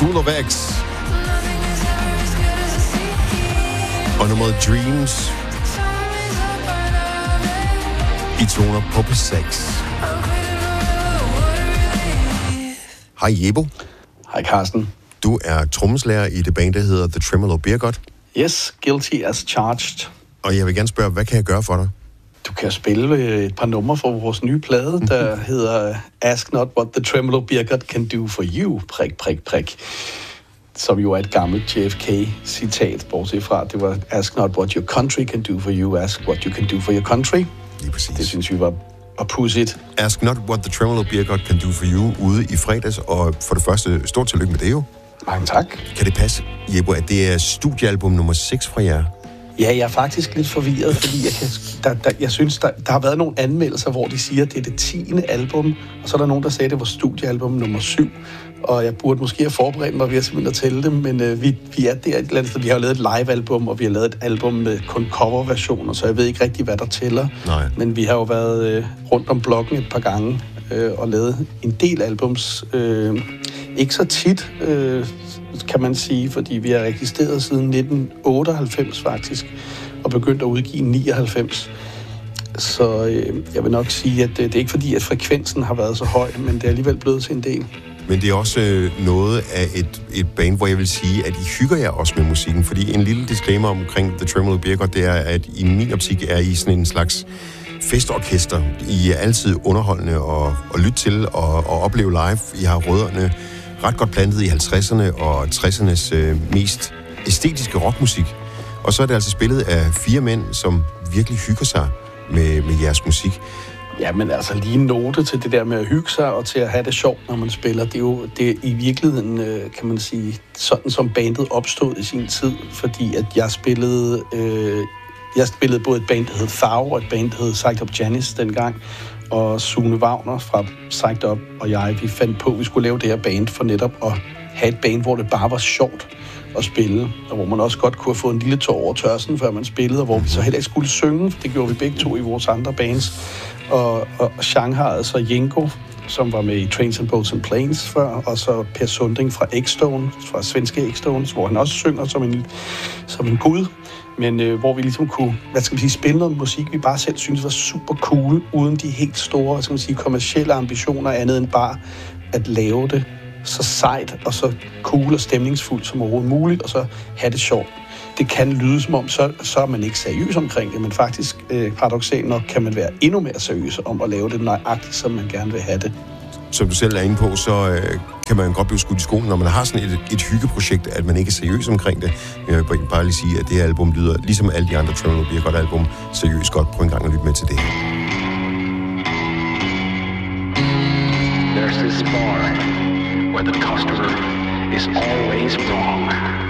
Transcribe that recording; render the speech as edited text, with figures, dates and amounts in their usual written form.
School of X. Og nummeret Dreams. I toner på P6. Hej Jebo. Hej Carsten. Du er trommeslager i det band, der hedder The Tremolo Beer God. Yes, guilty as charged. Og jeg vil gerne spørge, hvad kan jeg gøre for dig? Du kan spille et par numre fra vores nye plade, der hedder Ask Not What The Tremolo Beer God Can Do For You, prik, prik, prik. Som jo er et gammelt JFK-citat, bortset fra, det var Ask Not What Your Country Can Do For You, Ask What You Can Do For Your Country. Lige præcis. Det synes vi var pudsigt. Ask Not What The Tremolo Beer God Can Do For You ude i fredags, og for det første, stort tillykke med det jo. Mange tak. Kan det passe, Jebo, at det er studiealbum nummer 6 fra jer? Ja, jeg er faktisk lidt forvirret, fordi jeg synes, der har været nogle anmeldelser, hvor de siger, at det er det 10. album, og så er der nogen, der sagde, at det var studiealbum nummer 7. Og jeg burde måske have forberedt mig ved at simpelthen at tælle dem, men vi er der et eller andet sted. Vi har jo lavet et live-album, og vi har lavet et album med kun coverversioner, så jeg ved ikke rigtig, hvad der tæller. Nej. Men vi har jo været rundt om blokken et par gange og lavet en del albums. Ikke så tit, kan man sige, fordi vi har eksisteret siden 1998 faktisk, og begyndt at udgive 99. Så jeg vil nok sige, at det er ikke fordi, at frekvensen har været så høj, men det er alligevel blevet til en del. Men det er også noget af et band, hvor jeg vil sige, at I hygger jer også med musikken, fordi en lille disclaimer omkring The Tremolo Beer God, det er, at i min optik er I sådan en slags festorkester. I er altid underholdende at lytte til og opleve live. I har rødderne ret godt plantet i 50'erne og 60'ernes mest æstetiske rockmusik. Og så er det altså spillet af 4 mænd, som virkelig hygger sig med jeres musik. Ja, men altså lige en note til det der med at hygge sig og til at have det sjovt, når man spiller. Det er i virkeligheden, kan man sige, sådan som bandet opstod i sin tid, fordi at jeg spillede både et band, der hed Thau, og et band, der hed Psyched Up Janice dengang, og Sune Wagner fra Psyched Up og vi fandt på, at vi skulle lave det her band for netop at have et band, hvor det bare var sjovt at spille, og hvor man også godt kunne have fået en lille tår over tørsten, før man spillede, og hvor vi så heller ikke skulle synge, for det gjorde vi begge to i vores andre bands. Og Shanghai, så Jenko, som var med i Trains and Boats and Planes før, og så Per Sunding fra X-Stone, fra svenske X-Stones, hvor han også synger som en gud, men hvor vi ligesom kunne, spille noget musik, vi bare selv synes var super cool, uden de helt store, kommercielle ambitioner, andet end bare at lave det så sejt og så cool og stemningsfuldt som overhovedet muligt, og så have det sjovt. Det kan lyde som om, så er man ikke seriøs omkring det, men faktisk paradoksalt nok kan man være endnu mere seriøs om at lave det nøjagtigt, som man gerne vil have det. Som du selv er inde på, så kan man godt blive skudt i skolen, når man har sådan et hyggeprojekt, at man ikke er seriøs omkring det. Jeg vil bare lige sige, at det her album lyder, ligesom alle de andre Tremolo Beer God album, seriøst godt. Prøv en gang at lytte med til det her. There's this bar where the customer is always wrong.